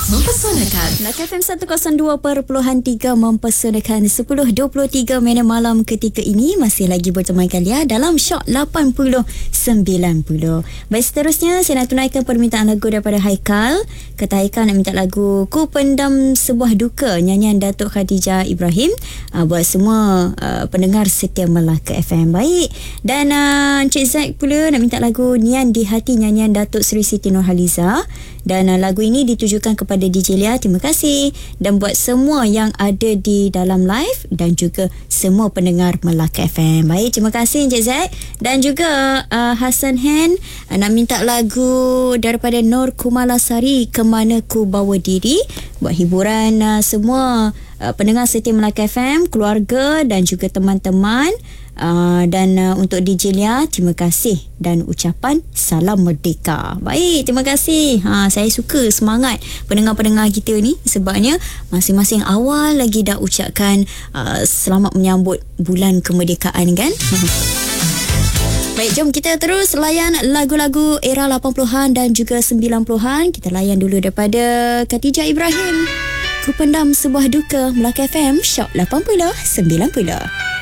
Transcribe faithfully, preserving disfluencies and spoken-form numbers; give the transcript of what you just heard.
mempesonakan. Melaka F M seratus dua perpuluhan tiga mempesonakan sepuluh dua puluh tiga minit malam ketika ini. Masih lagi bertemu kalian dalam Shock lapan puluh sembilan puluh. Baik, seterusnya saya nak tunaikan permintaan lagu daripada Haikal. Kata Haikal nak minta lagu Ku Pendam Sebuah Duka, nyanyian Datuk Khadijah Ibrahim, uh, buat semua uh, pendengar setia Melaka F M. Baik, dan uh, Encik Zack pula nak minta lagu Nian di Hati, nyanyian Datuk Seri Siti Nurhaliza. Dan uh, lagu ini ditujukan kepada D J Lia, terima kasih. Dan buat semua yang ada di dalam live dan juga semua pendengar Melaka F M. Baik, terima kasih Encik Zack. Dan juga uh, Hassan Hen uh, nak minta lagu daripada Nur Kumalasari, Kemana Ku Bawa Diri, buat hiburan uh, semua uh, pendengar setia Melaka F M, keluarga dan juga teman-teman. Uh, dan uh, untuk D J Lia, terima kasih dan ucapan salam merdeka. Baik, terima kasih. Ha, saya suka semangat pendengar-pendengar kita ni, sebabnya masing-masing awal lagi dah ucapkan uh, selamat menyambut bulan kemerdekaan kan. Baik, jom kita terus layan lagu-lagu era lapan puluhan dan juga sembilan puluhan. Kita layan dulu daripada Khadijah Ibrahim, Ku Pendam Sebuah Duka, Melaka F M, Shock lapan puluh sembilan puluh.